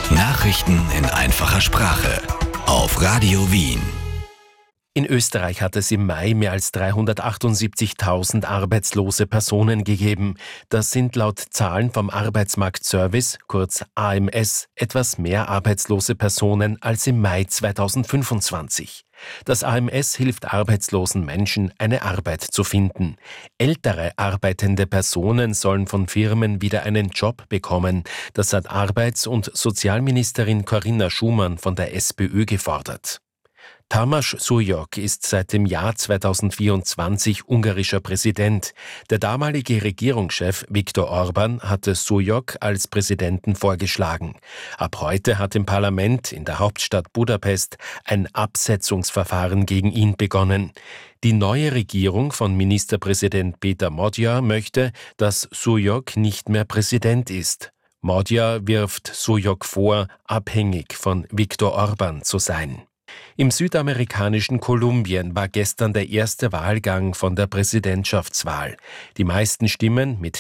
Nachrichten in einfacher Sprache auf Radio Wien. In Österreich hat es im Mai mehr als 378.000 arbeitslose Personen gegeben. Das sind laut Zahlen vom Arbeitsmarktservice, kurz AMS, etwas mehr arbeitslose Personen als im Mai 2025. Das AMS hilft arbeitslosen Menschen, eine Arbeit zu finden. Ältere arbeitende Personen sollen von Firmen wieder einen Job bekommen. Das hat Arbeits- und Sozialministerin Corinna Schumann von der SPÖ gefordert. Tamás Súlyog ist seit dem Jahr 2024 ungarischer Präsident. Der damalige Regierungschef Viktor Orbán hatte Súlyog als Präsidenten vorgeschlagen. Ab heute hat im Parlament in der Hauptstadt Budapest ein Absetzungsverfahren gegen ihn begonnen. Die neue Regierung von Ministerpräsident Péter Magyar möchte, dass Súlyog nicht mehr Präsident ist. Magyar wirft Súlyog vor, abhängig von Viktor Orbán zu sein. Im südamerikanischen Kolumbien war gestern der erste Wahlgang von der Präsidentschaftswahl. Die meisten Stimmen, mit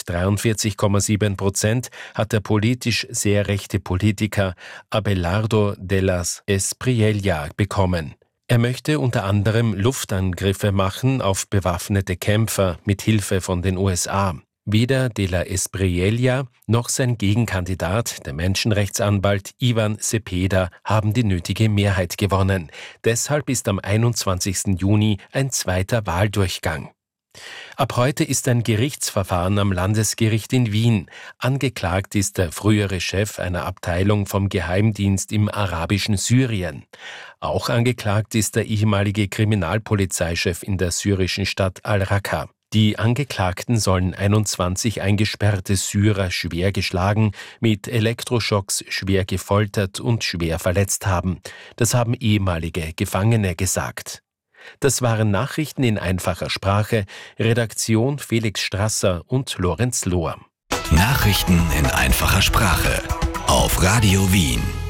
43,7%, hat der politisch sehr rechte Politiker Abelardo de las Espriella bekommen. Er möchte unter anderem Luftangriffe machen auf bewaffnete Kämpfer mit Hilfe von den USA. Weder de la Espriella noch sein Gegenkandidat, der Menschenrechtsanwalt Ivan Cepeda, haben die nötige Mehrheit gewonnen. Deshalb ist am 21. Juni ein zweiter Wahldurchgang. Ab heute ist ein Gerichtsverfahren am Landesgericht in Wien. Angeklagt ist der frühere Chef einer Abteilung vom Geheimdienst im arabischen Syrien. Auch angeklagt ist der ehemalige Kriminalpolizeichef in der syrischen Stadt Al-Raqqa. Die Angeklagten sollen 21 eingesperrte Syrer schwer geschlagen, mit Elektroschocks schwer gefoltert und schwer verletzt haben. Das haben ehemalige Gefangene gesagt. Das waren Nachrichten in einfacher Sprache. Redaktion Felix Strasser und Lorenz Lohr. Nachrichten in einfacher Sprache auf Radio Wien.